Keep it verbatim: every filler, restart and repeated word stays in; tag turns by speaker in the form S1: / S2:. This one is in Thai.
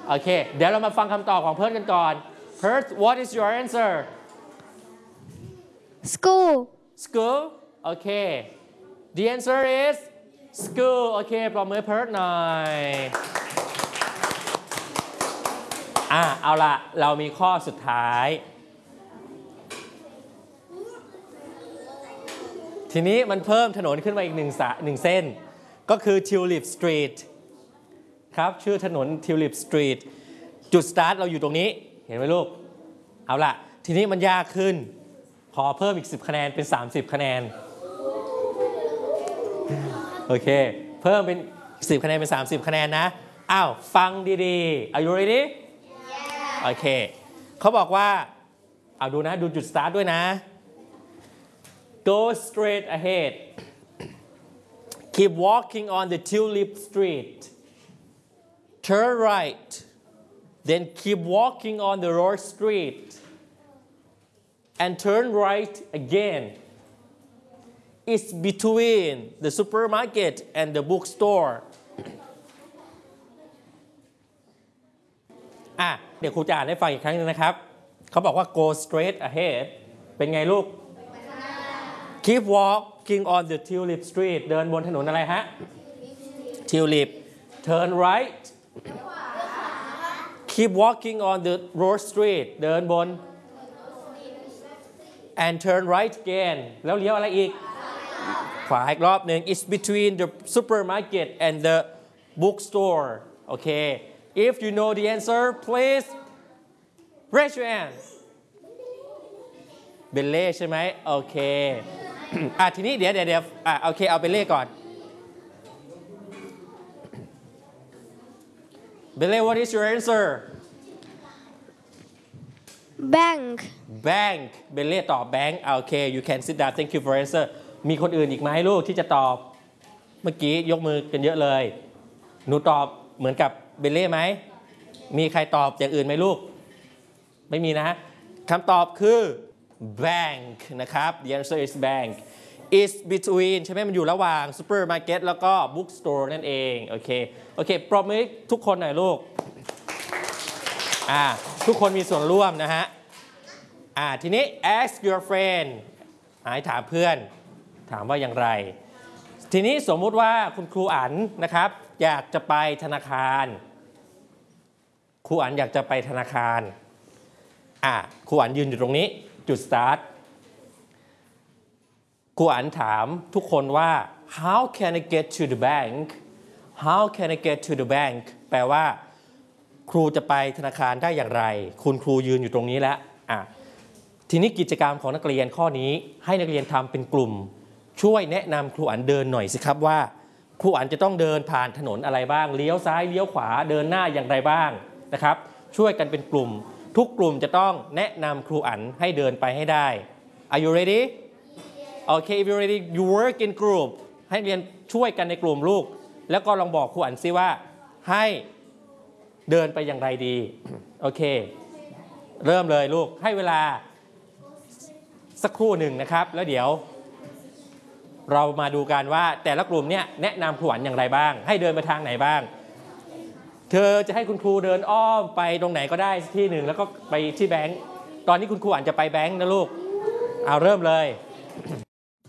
S1: โอเคเดี๋ยวเรามาฟังคำตอบของเพิร์ทกันก่อน Perth what is your answer
S2: school
S1: school โอเค the answer is school โอเคปรบมือเพิร์ทหน่อยอ่ะเอาละเรามีข้อสุดท้ายทีนี้มันเพิ่มถนนขึ้นมาอีกหนึ่งสะหนึ่งเส้นก็คือ Tulip Street ครับชื่อถนน Tulip Street จุดสตาร์ทเราอยู่ตรงนี้เห็นไหมลูกเอาล่ะทีนี้มันยากขึ้นขอเพิ่มอีกสิบคะแนนเป็นสามสิบคะแนนโอเคเพิ่มเป็นสิบคะแนนเป็นสามสิบคะแนนนะอ้าวฟังดีๆ Are you ready โอเคเขาบอกว่าเอาดูนะดูจุดสตาร์ทด้วยนะGo straight ahead. Keep walking on the Tulip Street. Turn right. Then keep walking on the Rose Street. And turn right again. It's between the supermarket and the bookstore. อ่ะเดี๋ยวครูจะอ่านให้ฟังอีกครั้งนึงนะครับเขาบอกว่า Go straight ahead เป็นไงลูกKeep walking on the Tulip Street เดินบนถนนอะไรฮะ Tulip Turn right Keep walking on the Rose Street เดินบน and turn right again แล้วเลี้ยวอะไรอีกขวาอีกรอบหนึ่ง It's between the supermarket and the bookstore โอเค If you know the answer please raise your hand เบลเล่ใช่ไหมโอเคอ่ะทีนี้เดี๋ยวเดี๋ยวเดี๋ยวอ่ะโอเคเอาเบลเล่ก่อนเบลเล่ what is your answer
S2: bank
S1: bank เบลเล่ตอบ bank โอเค you can sit down thank you for answer มีคนอื่นอีกไหมลูกที่จะตอบเมื่อกี้ยกมือกันเยอะเลยหนูตอบเหมือนกับเบลเล่ไหมมีใครตอบอย่างอื่นไหมลูกไม่มีนะคำตอบคือbank นะครับ the answer is bank is between ใช่ไหมมันอยู่ระหว่าง supermarket แล้วก็ bookstore นั่นเองโอเคโอเคปรบมือทุกคนหน่อยลูกอ่าทุกคนมีส่วนร่วมนะฮะอ่าทีนี้ ask your friend ให้ถามเพื่อนถามว่าอย่างไรทีนี้สมมุติว่าคุณครูอั๋นนะครับอยากจะไปธนาคารครูอั๋นอยากจะไปธนาคารอ่าครูอั๋นยืนอยู่ตรงนี้จุดสตาร์ทครูอั๋นถามทุกคนว่า how can I get to the bank how can I get to the bank แปลว่าครูจะไปธนาคารได้อย่างไรคุณครูยืนอยู่ตรงนี้แล้วอ่ะทีนี้กิจกรรมของนักเรียนข้อนี้ให้นักเรียนทำเป็นกลุ่มช่วยแนะนำครูอั๋นเดินหน่อยสิครับว่าครูอั๋นจะต้องเดินผ่านถนนอะไรบ้างเลี้ยวซ้ายเลี้ยวขวาเดินหน้าอย่างไรบ้างนะครับช่วยกันเป็นกลุ่มทุกกลุ่มจะต้องแนะนำครูอั๋นให้เดินไปให้ได้ Are you ready? Okay, if you're ready, you work in group ให้เรียนช่วยกันในกลุ่มลูกแล้วก็ลองบอกครูอั๋นซิว่าให้เดินไปอย่างไรดีโอเคเริ่มเลยลูกให้เวลาสักครู่หนึ่งนะครับแล้วเดี๋ยวเรามาดูกันว่าแต่ละกลุ่มเนี่ยแนะนำครูอั๋นอย่างไรบ้างให้เดินไปทางไหนบ้างเธอจะให้คุณครูเดินอ้อมไปตรงไหนก็ได้ที่หนึ่งแล้วก็ไปที่แบงค์ตอนนี้คุณครูอั๋นจะไปแบงค์นะลูกเอาเริ่มเลย